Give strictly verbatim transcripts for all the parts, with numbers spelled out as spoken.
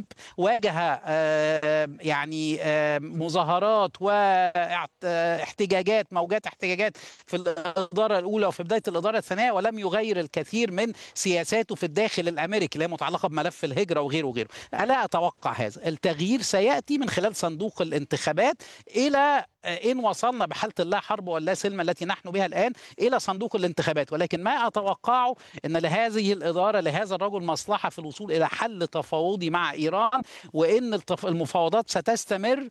واجه يعني مظاهرات واحتجاجات، موجات احتجاجات في الإدارة الأولى وفي بداية الإدارة الثانية، ولم يغير الكثير من سياساته في الداخل الأمريكي اللي هي متعلقة بملف الهجرة وغيره وغيره. ألا أتوقع هذا التغيير سيأتي من خلال صندوق الانتخابات إلى إن وصلنا بحالة اللا حرب واللا سلم التي نحن بها الآن إلى صندوق الانتخابات. ولكن ما أتوقعه أن لهذه الإدارة، لهذا الرجل، مصلحة في الوصول إلى حل تفاوضي مع إيران، وإن المفاوضات ستستمر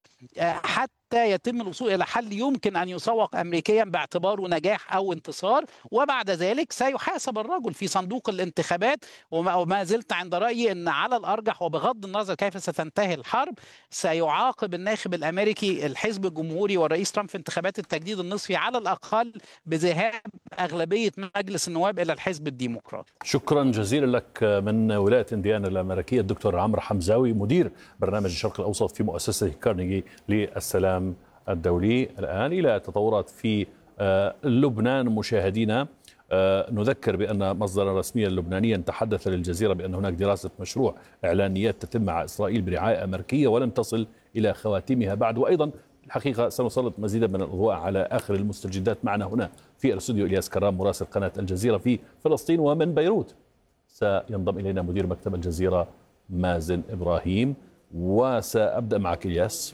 حتى يتم الوصول إلى حل يمكن أن يسوق أمريكيا باعتباره نجاح أو انتصار. وبعد ذلك سيحاسب الرجل في صندوق الانتخابات. وما زلت عند رأيي أن على الأرجح، وبغض النظر كيف ستنتهي الحرب، سيعاقب الناخب الأمريكي الحزب الجمهوري والرئيس ترامب في انتخابات التجديد النصفي على الأقل بذهاب أغلبية مجلس النواب إلى الحزب الديمقراطي. شكرا جزيلا لك من ولاية إنديانا الأمريكية الدكتور عمرو حمزاوي، مدير برنامج الشرق الأوسط في مؤسسة كارنيجي للسلام الدولي. الآن إلى تطورات في لبنان. مشاهدينا، نذكر بأن مصدرا رسميا لبنانيا تحدث للجزيرة بأن هناك دراسة مشروع إعلانيات تتم مع إسرائيل برعاية أمريكية ولم تصل إلى خواتمها بعد. وأيضا الحقيقة سنسلط مزيدا من الأضواء على آخر المستجدات. معنا هنا في الاستوديو إلياس كرام مراسل قناة الجزيرة في فلسطين، ومن بيروت سينضم إلينا مدير مكتب الجزيرة مازن إبراهيم. وسأبدأ معك إلياس،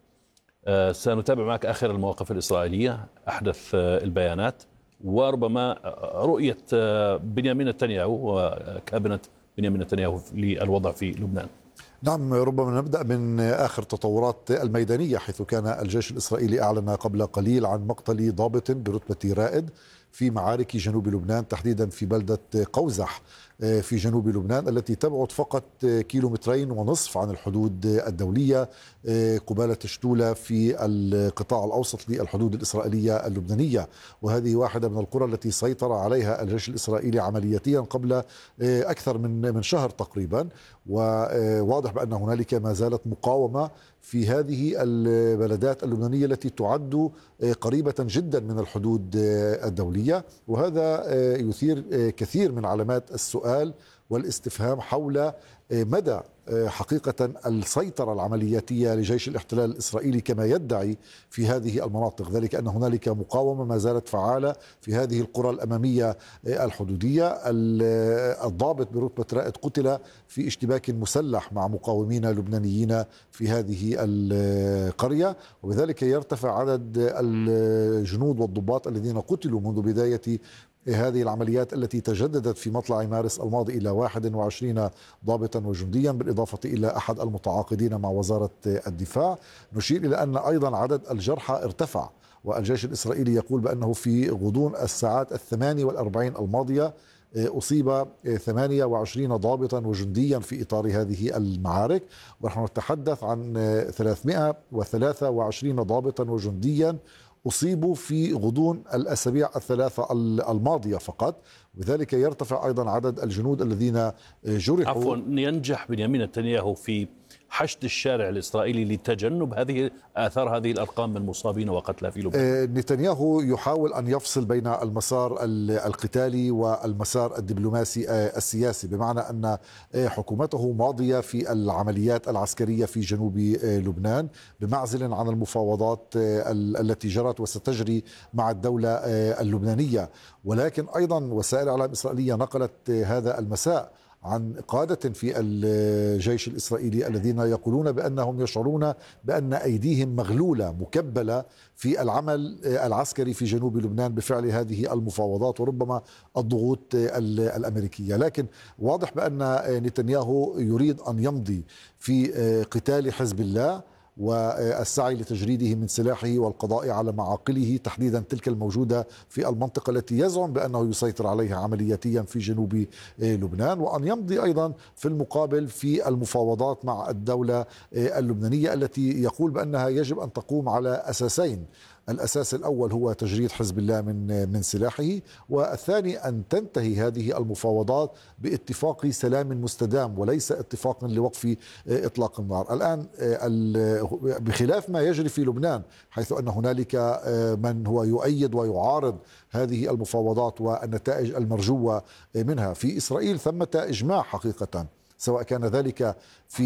سنتابع معك آخر المواقف الإسرائيلية، أحدث البيانات، وربما رؤية بنيامين نتنياهو وكابينة بنيامين نتنياهو للوضع في لبنان. نعم، ربما نبدأ من آخر التطورات الميدانية، حيث كان الجيش الإسرائيلي أعلن قبل قليل عن مقتل ضابط برتبة رائد في معارك جنوب لبنان، تحديدا في بلدة قوزح في جنوب لبنان التي تبعد فقط كيلومترين ونصف عن الحدود الدولية قبالة شتولة في القطاع الأوسط للحدود الإسرائيلية اللبنانية. وهذه واحدة من القرى التي سيطر عليها الجيش الإسرائيلي عملياتيا قبل أكثر من من شهر تقريبا. وواضح بأن هنالك ما زالت مقاومة في هذه البلدات اللبنانية التي تعد قريبة جدا من الحدود الدولية. وهذا يثير كثير من علامات السؤال والاستفهام حول مدى حقيقة السيطرة العملياتية لجيش الاحتلال الإسرائيلي كما يدعي في هذه المناطق، ذلك أن هنالك مقاومة ما زالت فعالة في هذه القرى الأمامية الحدودية. الضابط برتبة رائد قتل في اشتباك مسلح مع مقاومين لبنانيين في هذه القرية، وبذلك يرتفع عدد الجنود والضباط الذين قتلوا منذ بداية هذه العمليات التي تجددت في مطلع مارس الماضي إلى واحد وعشرين ضابطا وجنديا، بالإضافة إلى أحد المتعاقدين مع وزارة الدفاع. نشير إلى أن أيضا عدد الجرحى ارتفع، والجيش الإسرائيلي يقول بأنه في غضون الساعات الثمانية والأربعين الماضية أصيب ثمانية وعشرين ضابطا وجنديا في إطار هذه المعارك، ونحن نتحدث عن ثلاثمائة وثلاثة وعشرين ضابطا وجنديا أصيبوا في غضون الأسابيع الثلاثة الماضية فقط. وذلك يرتفع أيضا عدد الجنود الذين جرحوا. عفوا، ينجح بنيامين نتنياهو في حشد الشارع الإسرائيلي لتجنب هذه آثار هذه الأرقام من مصابين وقتلى في لبنان؟ نتنياهو يحاول أن يفصل بين المسار القتالي والمسار الدبلوماسي السياسي، بمعنى أن حكومته ماضية في العمليات العسكرية في جنوب لبنان بمعزل عن المفاوضات التي جرت وستجري مع الدولة اللبنانية. ولكن أيضا وسائل إعلام إسرائيلية نقلت هذا المساء عن قادة في الجيش الإسرائيلي الذين يقولون بأنهم يشعرون بأن أيديهم مغلولة مكبلة في العمل العسكري في جنوب لبنان بفعل هذه المفاوضات وربما الضغوط الأمريكية. لكن واضح بأن نتنياهو يريد أن يمضي في قتال حزب الله والسعي لتجريده من سلاحه والقضاء على معاقله، تحديدا تلك الموجودة في المنطقة التي يزعم بأنه يسيطر عليها عملياتيا في جنوب لبنان، وأن يمضي أيضا في المقابل في المفاوضات مع الدولة اللبنانية التي يقول بأنها يجب أن تقوم على أساسين. الأساس الأول هو تجريد حزب الله من من سلاحه، والثاني أن تنتهي هذه المفاوضات باتفاق سلام مستدام وليس اتفاق لوقف إطلاق النار. الآن بخلاف ما يجري في لبنان، حيث أن هنالك من هو يؤيد ويعارض هذه المفاوضات والنتائج المرجوة منها، في إسرائيل ثمة إجماع حقيقة، سواء كان ذلك في